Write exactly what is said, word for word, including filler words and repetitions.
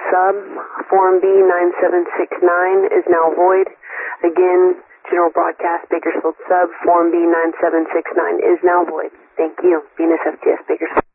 sub, Form B nine seven six nine is now void. Again, General Broadcast Bakersfield sub, Form B nine seven six nine is now void. Thank you. Venus F T S Bakersfield.